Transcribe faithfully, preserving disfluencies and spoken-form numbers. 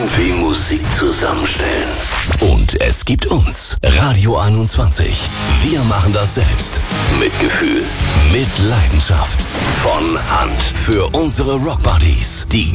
Wie Musik zusammenstellen. Und es gibt uns. Radio einundzwanzig. Wir machen das selbst. Mit Gefühl. Mit Leidenschaft. Von Hand. Für unsere Rockbuddies. Die